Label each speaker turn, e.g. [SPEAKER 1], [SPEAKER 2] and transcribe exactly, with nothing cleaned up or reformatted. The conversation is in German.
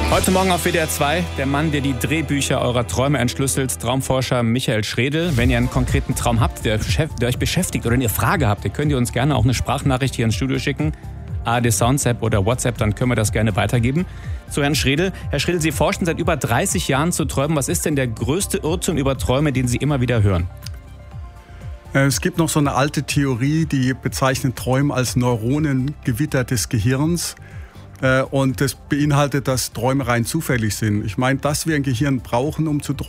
[SPEAKER 1] Heute Morgen auf W D R zwei, der Mann, der die Drehbücher eurer Träume entschlüsselt, Traumforscher Michael Schredl. Wenn ihr einen konkreten Traum habt, der, der euch beschäftigt oder eine Frage habt, ihr könnt ihr uns gerne auch eine Sprachnachricht hier ins Studio schicken. A R D Sounds-App oder WhatsApp, dann können wir das gerne weitergeben. Zu Herrn Schredl. Herr Schredl, Sie forschen seit über dreißig Jahren zu Träumen. Was ist denn der größte Irrtum über Träume, den Sie immer wieder hören?
[SPEAKER 2] Es gibt noch so eine alte Theorie, die bezeichnet Träume als Neuronengewitter des Gehirns. Und das beinhaltet, dass Träume rein zufällig sind. Ich meine, dass wir ein Gehirn brauchen, um zu träumen,